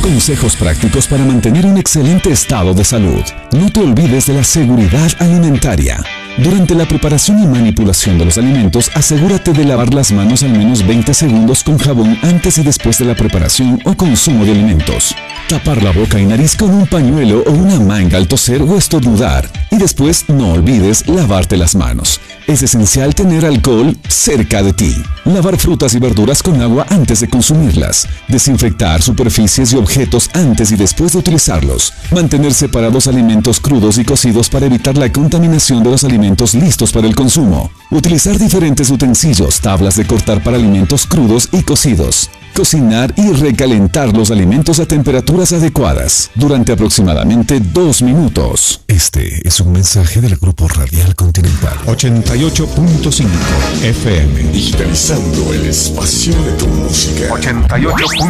Consejos prácticos para mantener un excelente estado de salud. No te olvides de la seguridad alimentaria. Durante la preparación y manipulación de los alimentos, asegúrate de lavar las manos al menos 20 segundos con jabón antes y después de la preparación o consumo de alimentos. Tapar la boca y nariz con un pañuelo o una manga al toser o estornudar. Y después no olvides lavarte las manos. Es esencial tener alcohol cerca de ti. Lavar frutas y verduras con agua antes de consumirlas. Desinfectar superficies y objetos antes y después de utilizarlos. Mantener separados alimentos crudos y cocidos para evitar la contaminación de los alimentos listos para el consumo. Utilizar diferentes utensilios, tablas de cortar para alimentos crudos y cocidos. Cocinar y recalentar los alimentos a temperaturas adecuadas durante aproximadamente 2 minutos. Este es un mensaje del Grupo Radial Continental. 88.5 FM. Digitalizando el espacio de tu música. 88.5